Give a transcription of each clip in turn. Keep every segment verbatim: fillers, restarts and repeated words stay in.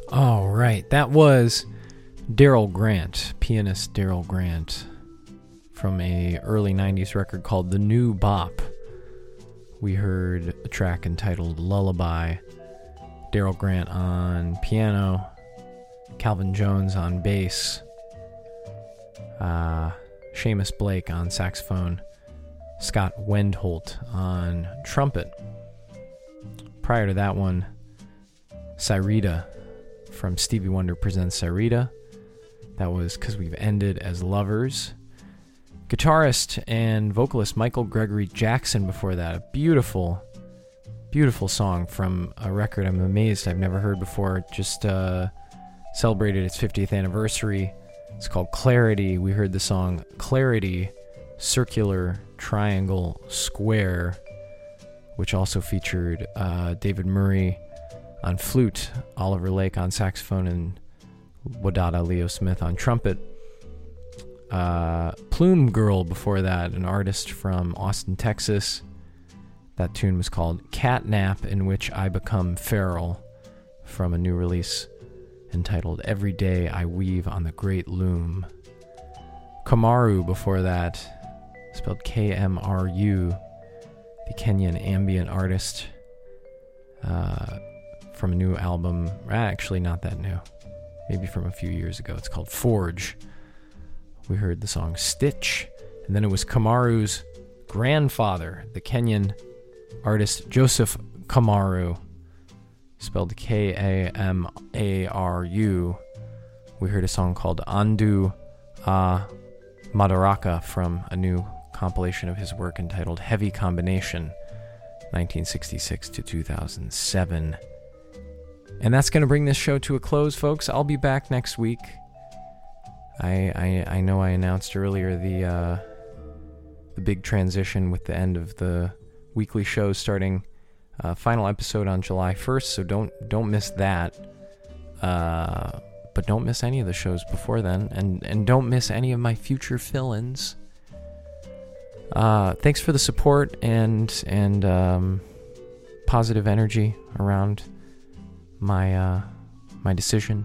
All right, that was Daryl Grant, pianist Daryl Grant, from a early nineties record called The New Bop. We heard a track entitled Lullaby, Daryl Grant on piano, Calvin Jones on bass, uh, Seamus Blake on saxophone, Scott Wendholt on trumpet. Prior to that one, Syrita from Stevie Wonder Presents Syrita. That was 'Cause We've Ended as Lovers. Guitarist and vocalist Michael Gregory Jackson before that. A beautiful, beautiful song from a record I'm amazed I've never heard before. Just uh, celebrated its fiftieth anniversary. It's called Clarity. We heard the song Clarity, Circular, Triangle, Square, which also featured uh, David Murray on flute, Oliver Lake on saxophone, and Wadada Leo Smith on trumpet. Uh, Plume Girl before that, an artist from Austin, Texas. That tune was called Catnap, in which I Become Feral, from a new release entitled Every Day I Weave on the Great Loom. Kamaru before that, spelled K M R U, the Kenyan ambient artist, uh, from a new album, actually not that new, maybe from a few years ago. It's called Forge. We heard the song Stitch, and then it was Kamaru's grandfather, the Kenyan artist Joseph Kamaru, spelled K A M A R U. We heard a song called Andu A Madaraka from a new compilation of his work entitled Heavy Combination, nineteen sixty-six to two thousand seven. And that's going to bring this show to a close, folks. I'll be back next week. I I, I know I announced earlier the uh, the big transition with the end of the weekly shows starting uh, final episode on July first, so don't don't miss that. Uh, but don't miss any of the shows before then, and, and don't miss any of my future fill-ins. Uh, thanks for the support and and um, positive energy around my uh, my decision,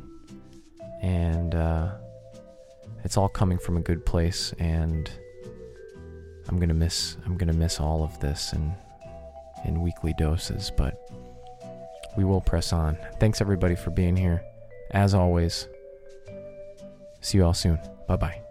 and uh, it's all coming from a good place. And I'm gonna miss I'm gonna miss all of this in in weekly doses, but we will press on. Thanks everybody for being here. As always, see you all soon. Bye bye.